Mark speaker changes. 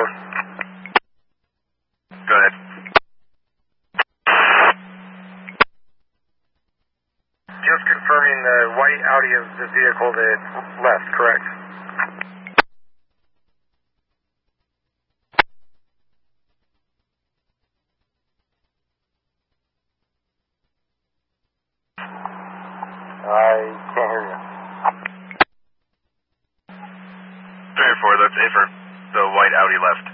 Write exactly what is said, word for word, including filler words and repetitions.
Speaker 1: four. Go ahead. Just confirming the white Audi is the vehicle that left, correct? I can't hear you. three four, that's A for the white Audi left.